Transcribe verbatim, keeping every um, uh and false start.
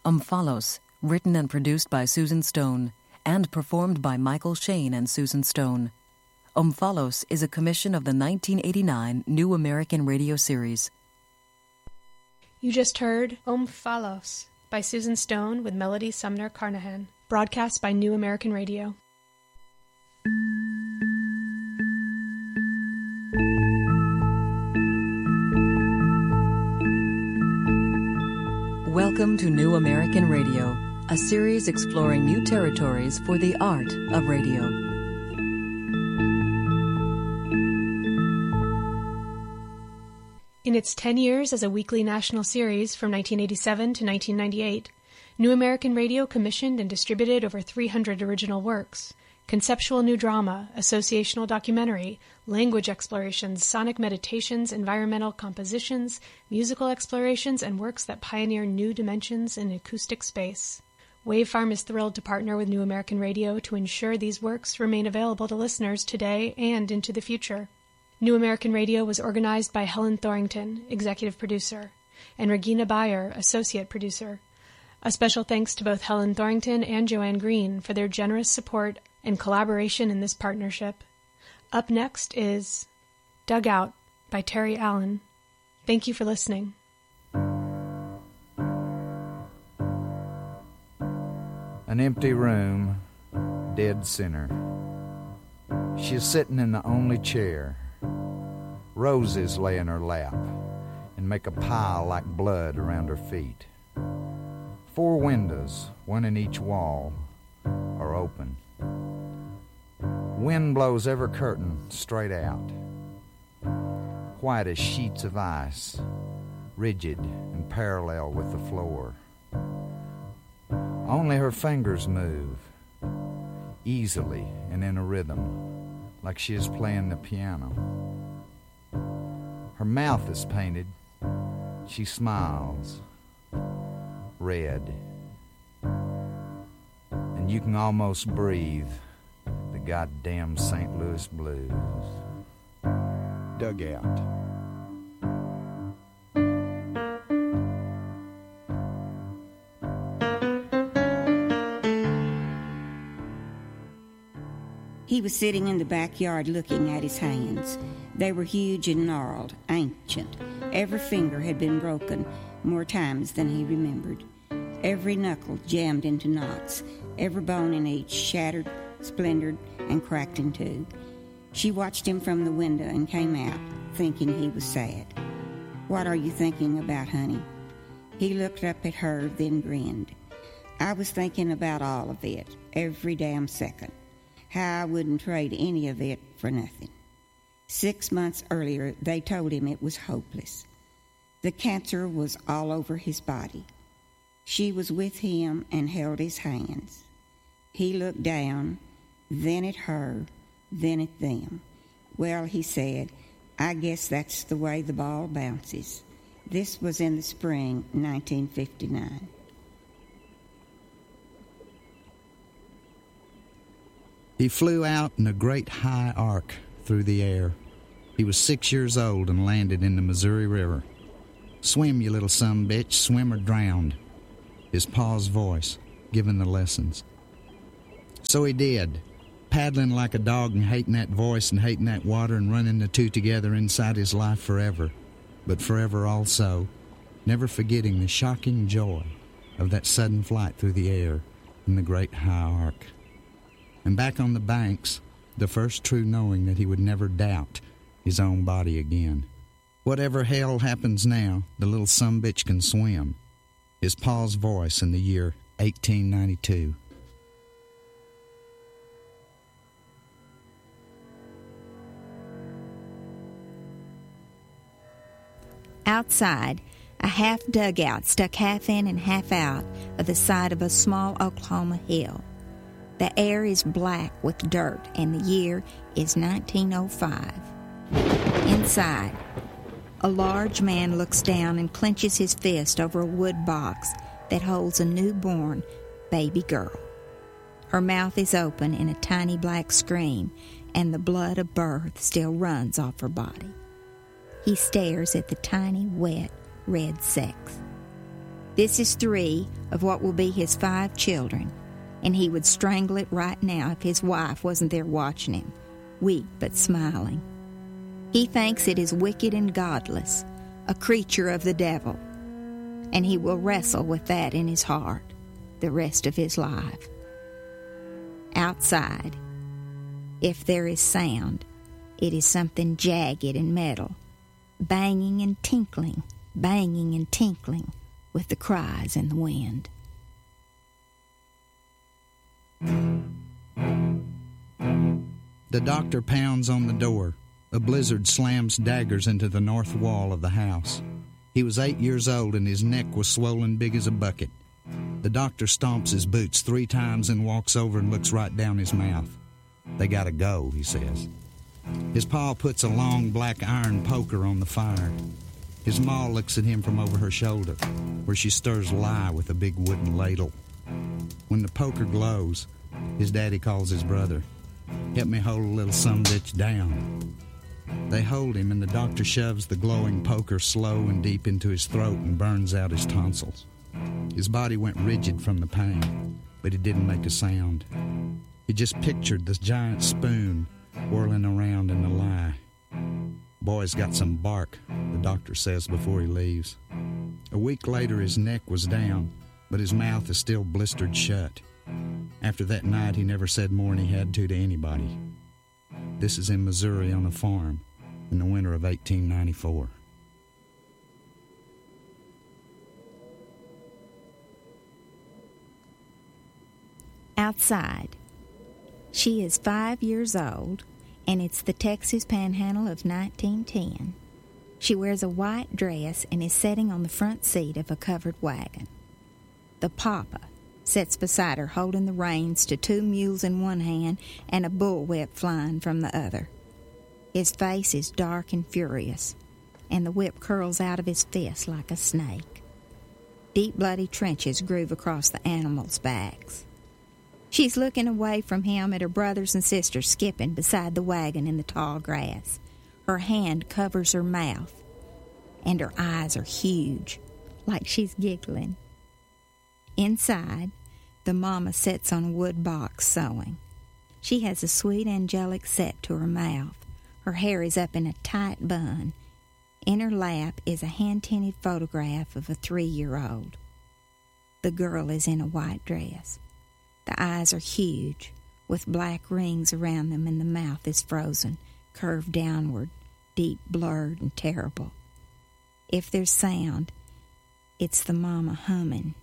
Omphalos, written and produced by Susan Stone, and performed by Michael Shane and Susan Stone. Omphalos is a commission of the nineteen eighty-nine New American Radio series. You just heard Omphalos by Susan Stone with Melody Sumner Carnahan, broadcast by New American Radio. Welcome to New American Radio, a series exploring new territories for the art of radio. In its ten years as a weekly national series from nineteen eighty-seven to nineteen ninety-eight, New American Radio commissioned and distributed over three hundred original works. Conceptual new drama, associational documentary, language explorations, sonic meditations, environmental compositions, musical explorations, and works that pioneer new dimensions in acoustic space. Wavefarm is thrilled to partner with New American Radio to ensure these works remain available to listeners today and into the future. New American Radio was organized by Helen Thorington, executive producer, and Regina Bayer, associate producer. A special thanks to both Helen Thorington and Joanne Green for their generous support and collaboration in this partnership. Up next is Dugout by Terry Allen. Thank you for listening. An empty room, dead center. She is sitting in the only chair. Roses lay in her lap and make a pile like blood around her feet. Four windows, one in each wall, are open. Wind blows every curtain straight out, white as sheets of ice, rigid and parallel with the floor. Only her fingers move, easily and in a rhythm, like she is playing the piano. Her mouth is painted. She smiles, red, and you can almost breathe the goddamn Saint Louis blues. Dugout. He was sitting in the backyard looking at his hands. They were huge and gnarled, ancient. Every finger had been broken more times than he remembered. Every knuckle jammed into knots, every bone in each shattered, splintered, and cracked in two. She watched him from the window and came out, thinking he was sad. "What are you thinking about, honey?" He looked up at her, then grinned. "I was thinking about all of it, every damn second. How I wouldn't trade any of it for nothing." Six months earlier, they told him it was hopeless. The cancer was all over his body. She was with him and held his hands. He looked down, then at her, then at them. "Well," he said, "I guess that's the way the ball bounces." This was in the spring, nineteen fifty-nine. He flew out in a great high arc through the air. He was six years old and landed in the Missouri River. "Swim, you little sumbitch, swim or drown." His pa's voice, giving the lessons. So he did, paddling like a dog and hating that voice and hating that water and running the two together inside his life forever, but forever also, never forgetting the shocking joy of that sudden flight through the air in the great high arc. And back on the banks, the first true knowing that he would never doubt his own body again. Whatever hell happens now, the little sumbitch can swim. His pa's voice in the year eighteen ninety-two. Outside, a half dugout stuck half in and half out of the side of a small Oklahoma hill. The air is black with dirt, and the year is nineteen oh five. Inside, a large man looks down and clenches his fist over a wood box that holds a newborn baby girl. Her mouth is open in a tiny black scream, and the blood of birth still runs off her body. He stares at the tiny, wet, red sex. This is three of what will be his five children, and he would strangle it right now if his wife wasn't there watching him, weak but smiling. He thinks it is wicked and godless, a creature of the devil, and he will wrestle with that in his heart the rest of his life. Outside, if there is sound, it is something jagged and metal, banging and tinkling, banging and tinkling with the cries in the wind. The doctor pounds on the door. A blizzard slams daggers into the north wall of the house. He was eight years old and his neck was swollen big as a bucket. The doctor stomps his boots three times and walks over and looks right down his mouth. They gotta go, he says. His pa puts a long black iron poker on the fire. His ma looks at him from over her shoulder, where she stirs lye with a big wooden ladle. When the poker glows, his daddy calls his brother. Help me hold a little sumbitch down. They hold him, and the doctor shoves the glowing poker slow and deep into his throat and burns out his tonsils. His body went rigid from the pain, but it didn't make a sound. He just pictured this giant spoon whirling around in the lye. Boy's got some bark, the doctor says before he leaves. A week later, his neck was down, but his mouth is still blistered shut. After that night, he never said more than he had to to anybody. This is in Missouri on a farm in the winter of eighteen ninety-four. Outside. She is five years old, and it's the Texas Panhandle of nineteen ten. She wears a white dress and is sitting on the front seat of a covered wagon. The papa sits beside her holding the reins to two mules in one hand and a bullwhip flying from the other. His face is dark and furious, and the whip curls out of his fist like a snake. Deep bloody trenches groove across the animals' backs. She's looking away from him at her brothers and sisters skipping beside the wagon in the tall grass. Her hand covers her mouth, and her eyes are huge, like she's giggling. Inside, the mama sits on a wood box sewing. She has a sweet angelic set to her mouth. Her hair is up in a tight bun. In her lap is a hand-tinted photograph of a three-year-old. The girl is in a white dress. The eyes are huge, with black rings around them, and the mouth is frozen, curved downward, deep, blurred, and terrible. If there's sound, it's the mama humming